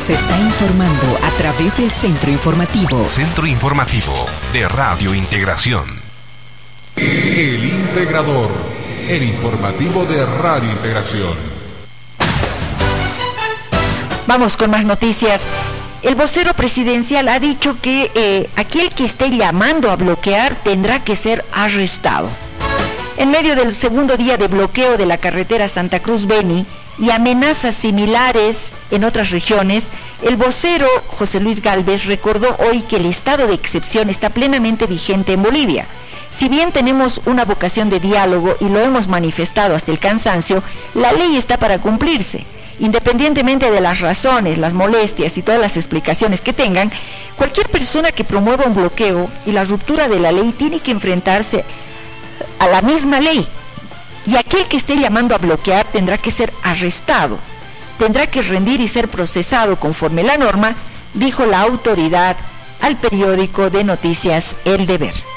Se está informando a través del Centro Informativo. Centro Informativo de Radio Integración. El Integrador, el informativo de Radio Integración. Vamos con más noticias. El vocero presidencial ha dicho que aquel que esté llamando a bloquear tendrá que ser arrestado. En medio del segundo día de bloqueo de la carretera Santa Cruz-Beni y amenazas similares en otras regiones, el vocero José Luis Gálvez recordó hoy que el estado de excepción está plenamente vigente en Bolivia. Si bien tenemos una vocación de diálogo y lo hemos manifestado hasta el cansancio, la ley está para cumplirse. Independientemente de las razones, las molestias y todas las explicaciones que tengan, cualquier persona que promueva un bloqueo y la ruptura de la ley tiene que enfrentarse a la misma ley. Y aquel que esté llamando a bloquear tendrá que ser arrestado, tendrá que rendir y ser procesado conforme la norma, dijo la autoridad al periódico de noticias El Deber.